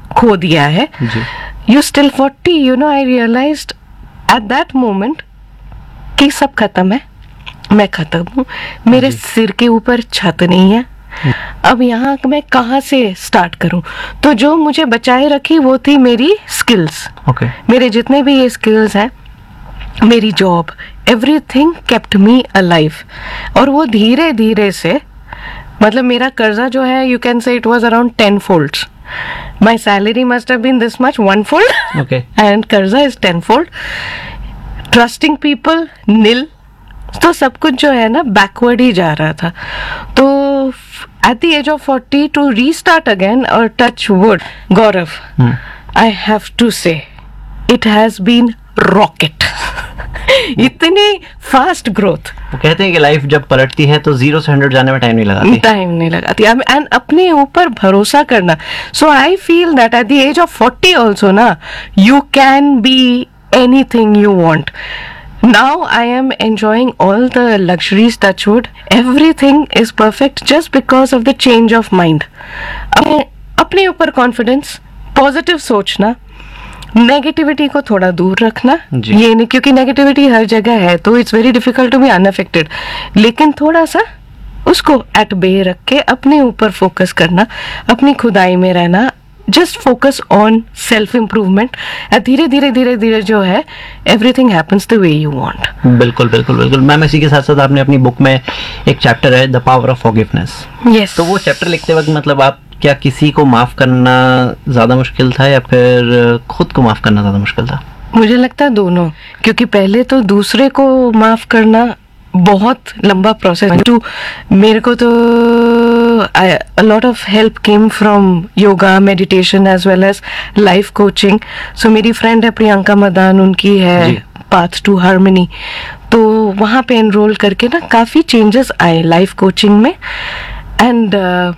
खो दिया है. You still 40, you know, I realized at that moment कि सब खत्म है, मैं खत्म हूँ, मेरे सिर के ऊपर छत नहीं है. अब यहाँ मैं कहाँ से स्टार्ट करूँ? तो जो मुझे बचाए रखी वो थी मेरी स्किल्स. मेरे जितने भी ये स्किल्स हैं, मेरी job, everything kept me alive. और वो धीरे धीरे से, मतलब मेरा कर्जा जो है, you can say it was around 10 folds. My salary must have been this much, 1 fold. And कर्जा is 10 fold. Trusting people, nil. तो सब कुछ जो है ना बैकवर्ड ही जा रहा था. तो at the age of 40 to restart again or touch wood, Gaurav, I have to say it has been rocket. इतनी फास्ट ग्रोथ. वो कहते हैं कि लाइफ जब पलटती है तो 0 से 100 जाने में टाइम नहीं लगाती. एंड अपने ऊपर भरोसा करना. सो I feel that at the age of 40 also ना, you can be anything you want. Now I am enjoying all the luxuries, touch wood. Everything is perfect just because of the change of mind. अपने ऊपर confidence, positive सोचना, negativity को थोड़ा दूर रखना. ये नहीं, क्योंकि नेगेटिविटी हर जगह है, तो it's very difficult to be unaffected. लेकिन थोड़ा सा उसको एट बे रख के अपने ऊपर फोकस करना, अपनी खुदाई में रहना. Just focus on self improvement. धीरे धीरे धीरे धीरे जो है, everything happens the way you want. बिल्कुल बिल्कुल बिल्कुल. मैम, इसी के साथ साथ आपने अपनी बुक में एक चैप्टर है the power of forgiveness. Yes. तो वो चैप्टर लिखते वक्त मतलब आप क्या किसी को माफ करना ज्यादा मुश्किल था या फिर खुद को माफ करना ज्यादा मुश्किल था? मुझे लगता है दोनों. क्योंकि पहले तो दूसरे को माफ करना बहुत लंबा प्रोसेस. मेरे को तो a lot of help came from yoga, meditation as well as life coaching. So मेरी फ्रेंड है प्रियंका मदान, उनकी है पाथ टू हार्मनी. तो वहाँ पे एनरोल करके ना काफ़ी चेंजेस आए लाइफ कोचिंग में. And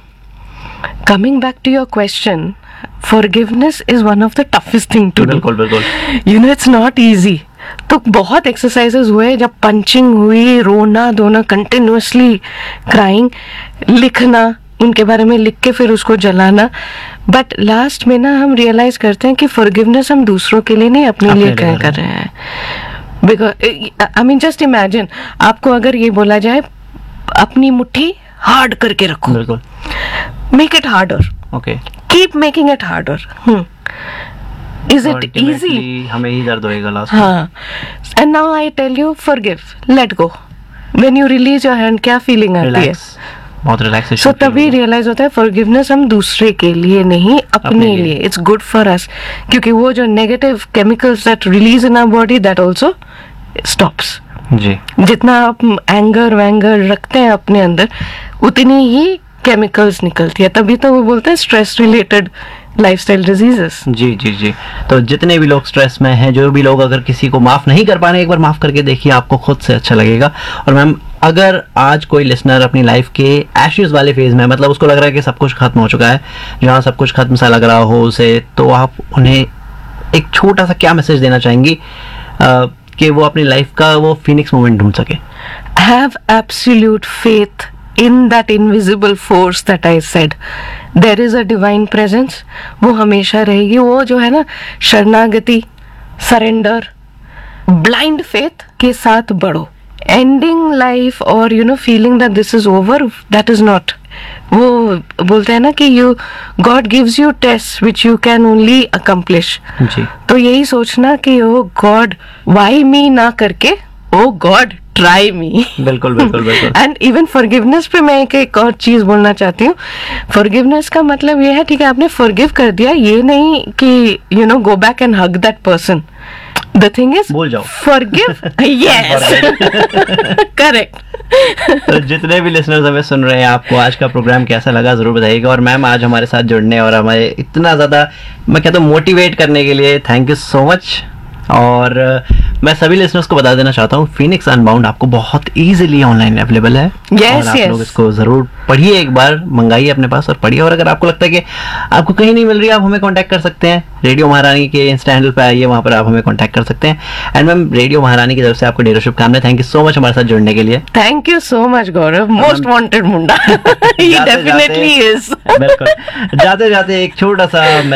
coming back to your question, forgiveness is one of the toughest thing to do. बिल्कुल. You know, it's not easy. तो बहुत एक्सरसाइजेस हुए, जब पंचिंग हुई, रोना धोना, कंटिन्यूसली क्राइंग, लिखना, उनके बारे में लिख के फिर उसको जलाना. बट लास्ट में ना हम रियलाइज करते हैं कि फॉरगिवनेस हम दूसरों के लिए नहीं, अपने लिए कर रहे हैं. Because I mean just imagine, आपको अगर ये बोला जाए अपनी मुट्ठी हार्ड करके रखो, make it harder. Keep making it harder. Is it easy? हमें ही दर्द होएगा लास्ट. हाँ. And now I tell you, forgive, let go. When you release your hand, क्या फीलिंग आती है? बहुत रिलैक्सेशन. So तभी रियलाइज होता है forgiveness हम दूसरे के लिए नहीं, अपने लिए. It's good for us. क्योंकि वो जो negative chemicals that release in our body, that also stops. जी. जितना आप एंगर वैंगर रखते हैं अपने अंदर, उतनी ही केमिकल्स निकलती है. तभी तो वो बोलते हैं स्ट्रेस रिलेटेड लाइफस्टाइल डिजीजेस. जी. तो जितने भी लोग स्ट्रेस में हैं, जो भी लोग अगर किसी को माफ नहीं कर पा रहे, एक बार माफ करके देखिए, आपको खुद से अच्छा लगेगा. और मैम, अगर आज कोई लिसनर अपनी लाइफ के एशेस वाले फेज में, मतलब उसको लग रहा है कि सब कुछ खत्म हो चुका है, जहाँ सब कुछ खत्म सा लग रहा हो उसे, तो आप उन्हें एक छोटा सा क्या मैसेज देना चाहेंगी कि वो अपनी लाइफ का वो फिनिक्स मोमेंट ढूंढ सके? Have absolute faith in that invisible force that I said. There is a divine presence. वो हमेशा रहेगी. वो जो है ना, शरणागति, सरेंडर, ब्लाइंड फेथ के साथ बढ़ो. एंडिंग लाइफ और you know feeling that this is over, that is not. वो बोलते हैं ना कि you God gives you test which you can only accomplish. तो यही सोचना कि ओ गॉड वाई मी ना करके, ओ गॉड ट्राई मी. बिल्कुल. एंड इवन फॉरगिवनेस पे मैं एक और चीज बोलना चाहती हूँ. फॉरगिवनेस का मतलब ये है, ठीक है, आपने फॉरगिव कर दिया, ये नहीं कि you know go back and hug that person. The thing is, भूल जाओ, फॉरगिव. Yes, correct. तो जितने भी लिसनर्स हमें सुन रहे हैं, आपको आज का प्रोग्राम कैसा लगा जरूर बताइएगा. और मैम, आज हमारे साथ जुड़ने और हमारे इतना ज्यादा, मैं कहता हूँ, मोटिवेट करने के लिए थैंक यू सो मच. और मैं सभी लिसनर्स को बता देना चाहता हूँ, फिनिक्स अनबाउंड आपको बहुत इजीली ऑनलाइन अवेलेबल है. yes, आप लोग इसको जरूर पढ़िए, एक बार मंगाइए अपने पास और पढ़िए. और अगर आपको लगता है कि आपको कहीं नहीं मिल रही, आप हमें कांटेक्ट कर सकते हैं. रेडियो महारानी के इंस्टा हैंडल पे आइए, वहाँ पर आप हमें कांटेक्ट कर सकते हैं. एंड मैम, रेडियो महारानी की तरफ से आपको ढेरों शुभकामनाएं. थैंक यू सो मच हमारे साथ जुड़ने के लिए. Thank you so much Gaurav, most wanted Munda. He definitely is. बिल्कुल. जाते जाते एक छोटा सा